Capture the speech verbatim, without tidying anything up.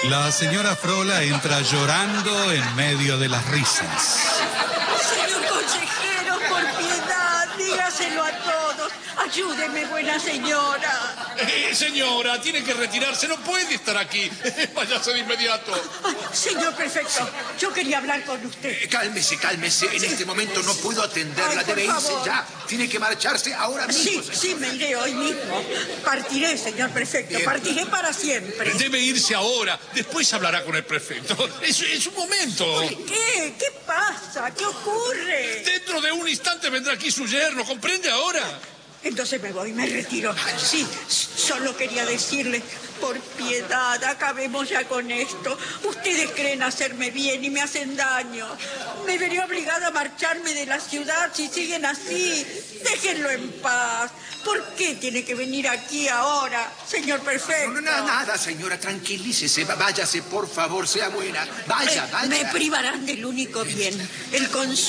La señora Frola entra llorando en medio de las risas. Señor consejero, por piedad, dígaselo a todos. Ayúdeme, buena señora. Eh, señora, tiene que retirarse, no puede estar aquí. Váyase de inmediato. Ay, señor prefecto, yo quería hablar con usted. Eh, cálmese, cálmese. En este momento no puedo atenderla. Ay, por Debe irse favor. ya. Tiene que marcharse ahora mismo. Sí, señor. sí, me iré hoy mismo. Partiré, señor prefecto, Bien. partiré para siempre. Debe irse ahora, después hablará con el prefecto. Es, es un momento. ¿Qué? ¿Qué pasa? ¿Qué ocurre? Dentro de un instante vendrá aquí su yerno, ¿comprende ahora? Entonces me voy, me retiro. Sí, solo quería decirle, por piedad, acabemos ya con esto. Ustedes creen hacerme bien y me hacen daño. Me veré obligada a marcharme de la ciudad si siguen así. Déjenlo en paz. ¿Por qué tiene que venir aquí ahora, señor prefecto? No, no, no, nada, señora. Tranquilícese. Váyase, por favor. Sea buena. Vaya, Eh, vaya. Me privarán del único bien, el consuelo.